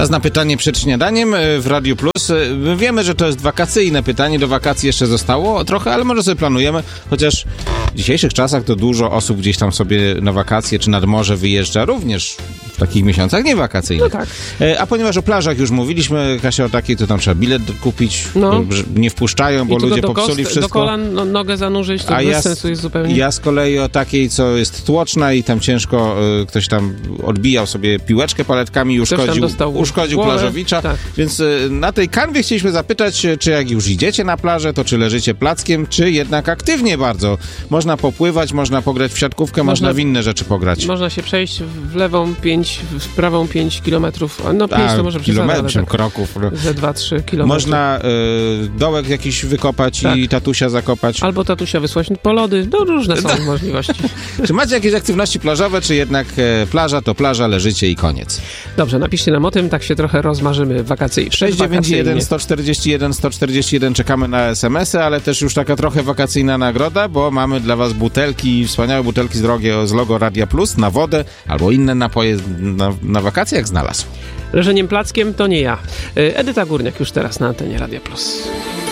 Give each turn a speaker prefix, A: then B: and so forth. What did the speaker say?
A: Czas na pytanie przed śniadaniem w Radiu Plus. My wiemy, że to jest wakacyjne pytanie, do wakacji jeszcze zostało trochę, ale może sobie planujemy, chociaż w dzisiejszych czasach to dużo osób gdzieś tam sobie na wakacje czy nad morze wyjeżdża, również w takich miesiącach niewakacyjnych.
B: No tak.
A: A ponieważ o plażach już mówiliśmy, Kasia, o takiej, to tam trzeba bilet kupić, nie wpuszczają, bo ludzie popsuli wszystko.
B: Do kolan nogę zanurzyć, to bez sensu jest zupełnie.
A: Ja z kolei o takiej, co jest tłoczna i tam ciężko, ktoś tam odbijał sobie piłeczkę paletkami i uszkodził plażowicza. Tak. Więc na tej kanwie chcieliśmy zapytać, czy jak już idziecie na plażę, to czy leżycie plackiem, czy jednak aktywnie bardzo. Można popływać, można pograć w siatkówkę, można w inne rzeczy pograć.
B: Można się przejść w lewą 5, w prawą 5 kilometrów. No 5 to może przesadzać, tak,
A: kroków.
B: Ze 2-3 kilometry.
A: Można dołek jakiś wykopać i tatusia zakopać.
B: Albo tatusia wysłać po lody. No różne są możliwości.
A: Czy macie jakieś aktywności plażowe, czy jednak plaża to plaża, leżycie i koniec?
B: Dobrze, napiszcie nam o tym, tak się trochę rozmarzymy wakacyjnie.
A: 691 141 141 czekamy na SMS-y, ale też już taka trochę wakacyjna nagroda, bo mamy dla was butelki, wspaniałe butelki z logo Radia Plus na wodę albo inne napoje na wakacje, jak znalazł.
B: Leżeniem plackiem to nie ja. Edyta Górniak już teraz na antenie Radia Plus.